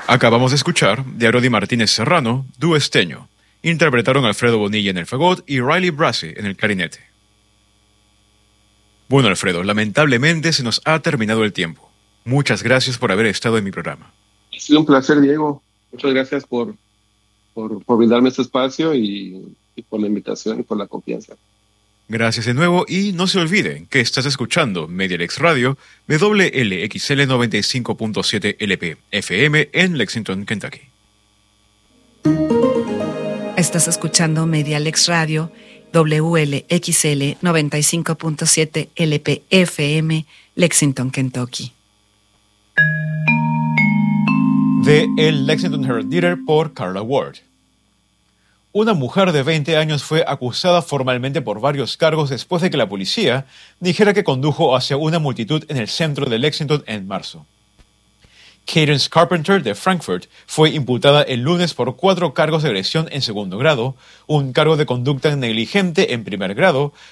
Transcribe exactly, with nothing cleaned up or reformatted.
Acabamos de escuchar de Arodi Martínez Serrano, Dúo Esteño. Interpretaron Alfredo Bonilla en el fagot y Riley Brassi en el clarinete. Bueno, Alfredo, lamentablemente se nos ha terminado el tiempo. Muchas gracias por haber estado en mi programa. Ha sido un placer, Diego. Muchas gracias por, por, por brindarme este espacio y, y por la invitación y por la confianza. Gracias de nuevo y no se olviden que estás escuchando Medialex Radio W L X L noventa y cinco punto siete L P F M en Lexington, Kentucky. Estás escuchando Medialex Radio W L X L noventa y cinco punto siete L P F M Lexington, Kentucky. De El Lexington Herald Leader por Carla Ward. Una mujer de veinte años fue acusada formalmente por varios cargos después de que la policía dijera que condujo hacia una multitud en el centro de Lexington en marzo. Cadence Carpenter de Frankfurt fue imputada el lunes por cuatro cargos de agresión en segundo grado, un cargo de conducta negligente en primer grado,